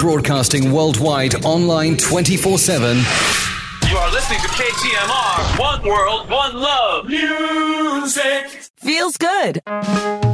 broadcasting worldwide, online 24/7. You are listening to KTMR. One world, one love. Music feels good.